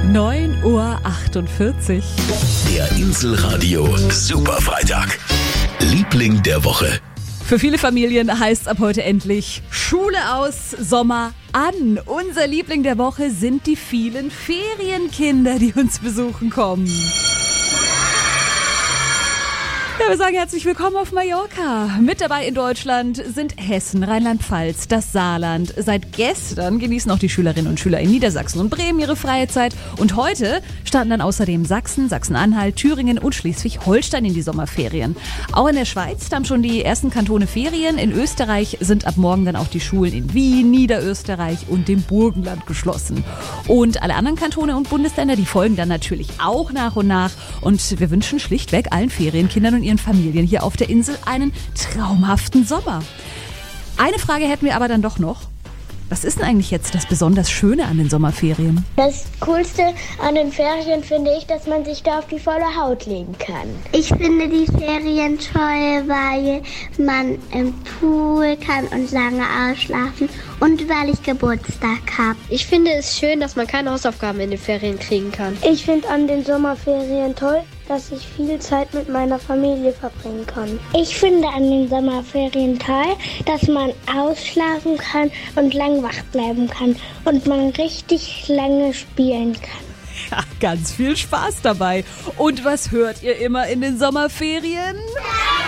9:48 Uhr. Der Inselradio Superfreitag. Liebling der Woche. Für viele Familien heißt es ab heute endlich Schule aus, Sommer an. Unser Liebling der Woche sind die vielen Ferienkinder, die uns besuchen kommen. Ja, wir sagen herzlich willkommen auf Mallorca. Mit dabei in Deutschland sind Hessen, Rheinland-Pfalz, das Saarland. Seit gestern genießen auch die Schülerinnen und Schüler in Niedersachsen und Bremen ihre freie Zeit. Und heute starten dann außerdem Sachsen, Sachsen-Anhalt, Thüringen und Schleswig-Holstein in die Sommerferien. Auch in der Schweiz haben schon die ersten Kantone Ferien. In Österreich sind ab morgen dann auch die Schulen in Wien, Niederösterreich und dem Burgenland geschlossen. Und alle anderen Kantone und Bundesländer, die folgen dann natürlich auch nach und nach. Und wir wünschen schlichtweg allen Ferienkindern und ihren Familien hier auf der Insel einen traumhaften Sommer. Eine Frage hätten wir aber dann doch noch. Was ist denn eigentlich jetzt das besonders Schöne an den Sommerferien? Das Coolste an den Ferien finde ich, dass man sich da auf die volle Haut legen kann. Ich finde die Ferien toll, weil man im Pool kann und lange ausschlafen und weil ich Geburtstag habe. Ich finde es schön, dass man keine Hausaufgaben in den Ferien kriegen kann. Ich finde an den Sommerferien toll, dass ich viel Zeit mit meiner Familie verbringen kann. Ich finde an den Sommerferien toll, dass man ausschlafen kann und lang wach bleiben kann und man richtig lange spielen kann. Ja, ganz viel Spaß dabei. Und was hört ihr immer in den Sommerferien?